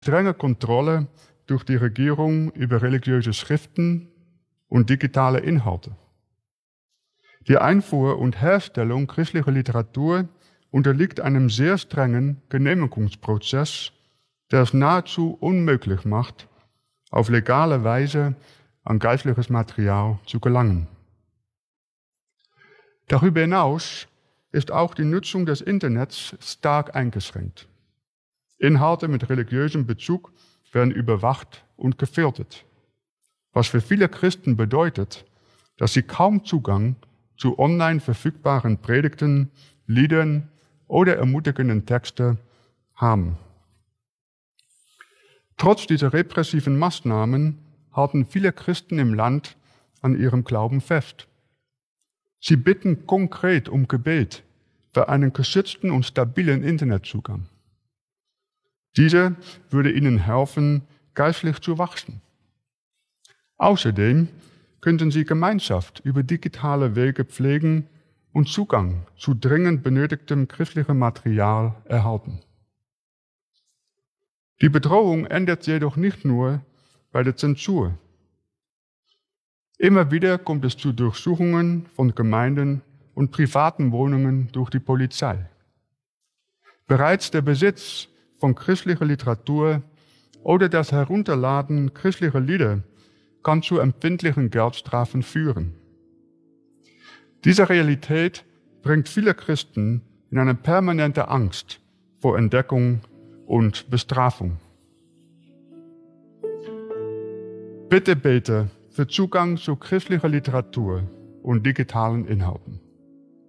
strenge Kontrolle durch die Regierung über religiöse Schriften und digitale Inhalte. Die Einfuhr und Herstellung christlicher Literatur unterliegt einem sehr strengen Genehmigungsprozess, der es nahezu unmöglich macht, auf legale Weise an geistliches Material zu gelangen. Darüber hinaus ist auch die Nutzung des Internets stark eingeschränkt. Inhalte mit religiösem Bezug werden überwacht und gefiltert, was für viele Christen bedeutet, dass sie kaum Zugang zu online verfügbaren Predigten, Liedern oder ermutigenden Texten haben. Trotz dieser repressiven Maßnahmen halten viele Christen im Land an ihrem Glauben fest. Sie bitten konkret um Gebet für einen geschützten und stabilen Internetzugang. Dieser würde ihnen helfen, geistlich zu wachsen. Außerdem könnten sie Gemeinschaft über digitale Wege pflegen und Zugang zu dringend benötigtem christlichem Material erhalten. Die Bedrohung endet jedoch nicht nur bei der Zensur. Immer wieder kommt es zu Durchsuchungen von Gemeinden und privaten Wohnungen durch die Polizei. Bereits der Besitz von christlicher Literatur oder das Herunterladen christlicher Lieder kann zu empfindlichen Geldstrafen führen. Diese Realität bringt viele Christen in eine permanente Angst vor Entdeckung und Bestrafung. Bitte bete für Zugang zu christlicher Literatur und digitalen Inhalten.